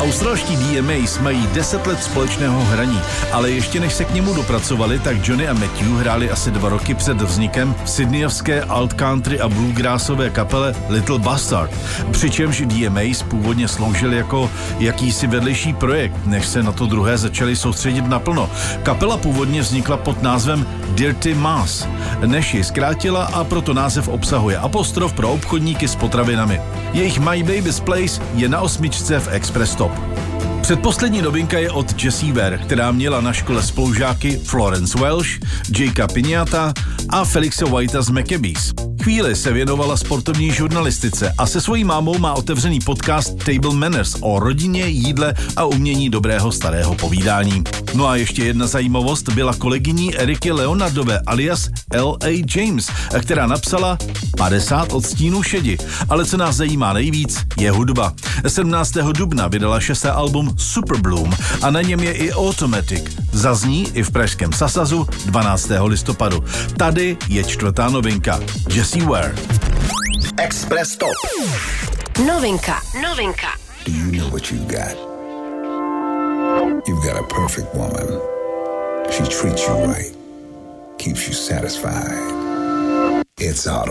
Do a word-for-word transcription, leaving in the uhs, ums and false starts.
Australští D M As mají deset let společného hraní, ale ještě než se k němu dopracovali, tak Johnny a Matthew hráli asi dva roky před vznikem v sydneyovské alt country a bluegrassové kapele Little Bastard, přičemž D M As původně sloužil jako jakýsi vedlejší projekt, než se na to druhé začali soustředit naplno. Kapela původně vznikla pod názvem Dirty Mass, než ji zkrátila a proto název obsahuje apostrof pro obchodníky s potravinami. Jejich My Baby's Place je na osmičce v Express Top. Předposlední novinka je od Jessie Ware, která měla na škole spolužáky Florence Welsh, Jakea Piñata a Felixe Whitea z Maccabees. Chvíli se věnovala sportovní žurnalistice a se svojí mámou má otevřený podcast Table Manners o rodině, jídle a umění dobrého starého povídání. No a ještě jedna zajímavost byla kolegyní Eriky Leonardové alias L A James, která napsala padesát odstínů šedi. Ale co nás zajímá nejvíc, je hudba. sedmnáctého dubna vydala šesté album Super Bloom a na něm je i Automatic. Zazní i v pražském Sasazu dvanáctého listopadu. Tady je čtvrtá novinka. Jessie Ware. Express Top. Novinka. Novinka. Do you know what you've got? You've got a perfect woman. She treats you right. Keeps you satisfied. It's auto.